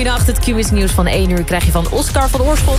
goeienacht. Het Q-Music nieuws van 1 uur krijg je van Oscar van Oorschot.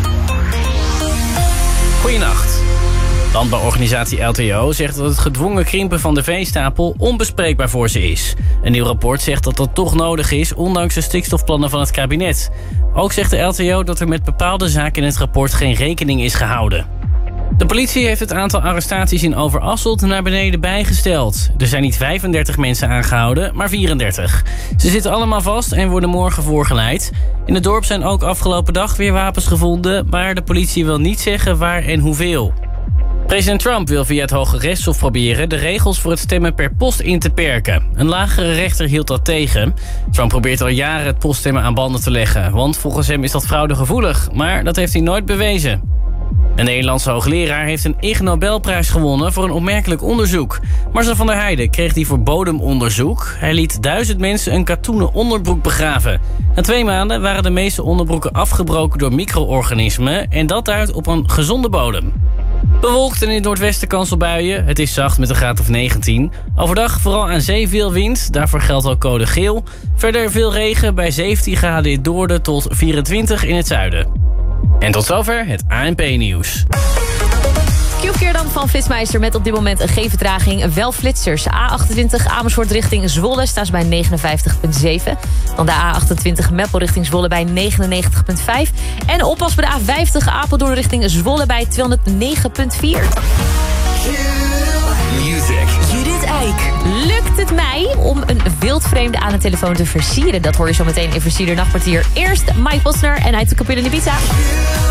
Goeienacht. Landbouworganisatie LTO zegt dat het gedwongen krimpen van de veestapel onbespreekbaar voor ze is. Een nieuw rapport zegt dat dat toch nodig is, ondanks de stikstofplannen van het kabinet. Ook zegt de LTO dat er met bepaalde zaken in het rapport geen rekening is gehouden. De politie heeft het aantal arrestaties in Overasselt naar beneden bijgesteld. Er zijn niet 35 mensen aangehouden, maar 34. Ze zitten allemaal vast en worden morgen voorgeleid. In het dorp zijn ook afgelopen dag weer wapens gevonden, maar de politie wil niet zeggen waar en hoeveel. President Trump wil via het Hoge Rechtshof proberen de regels voor het stemmen per post in te perken. Een lagere rechter hield dat tegen. Trump probeert al jaren het poststemmen aan banden te leggen, want volgens hem is dat fraudegevoelig, maar dat heeft hij nooit bewezen. Een Nederlandse hoogleraar heeft een Ig Nobelprijs gewonnen voor een opmerkelijk onderzoek. Marcel van der Heijden kreeg die voor bodemonderzoek. Hij liet 1000 mensen een katoenen onderbroek begraven. Na 2 maanden waren de meeste onderbroeken afgebroken door micro-organismen en dat duidt op een gezonde bodem. Bewolkt en in het noordwesten kans op buien. Het is zacht met een graad of 19. Overdag vooral aan zee veel wind. Daarvoor geldt al code geel. Verder veel regen bij 17 graden in het noorden tot 24 in het zuiden. En tot zover het ANP-nieuws. Q-keer dan van Flitsmeister met op dit moment een G-vertraging. Wel flitsers. A28 Amersfoort richting Zwolle staan ze bij 59,7. Dan de A28 Meppel richting Zwolle bij 99,5. En oppas bij de A50 Apeldoorn richting Zwolle bij 209,4. Judith Eyck. Lukt het mij om een wildvreemde aan de telefoon te versieren? Dat hoor je zo meteen in Versierder Nachtkwartier. Eerst Mike Posner en hij te Capilla Ibiza.